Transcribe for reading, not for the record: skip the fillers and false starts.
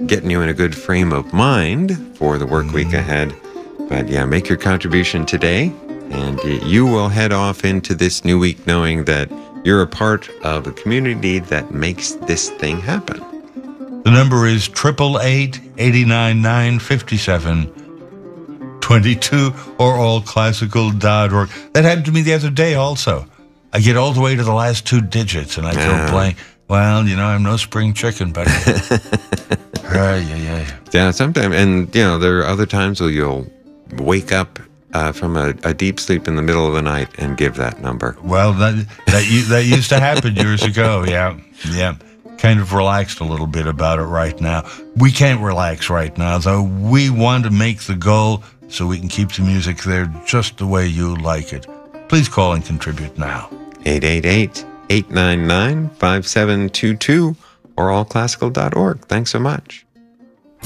getting you in a good frame of mind for the work week ahead. But yeah, make your contribution today, and you will head off into this new week knowing that you're a part of a community that makes this thing happen. The number is 888-899-5722 or allclassical.org. That happened to me the other day also. I get all the way to the last two digits, and I feel blank. Well, I'm no spring chicken, but yeah, sometimes, and there are other times where you'll wake up from a deep sleep in the middle of the night and give that number. Well, that used to happen years ago. Yeah. Kind of relaxed a little bit about it right now. We can't relax right now, though. We want to make the goal so we can keep the music there just the way you like it. Please call and contribute now. 888-899-5722 or allclassical.org. Thanks so much.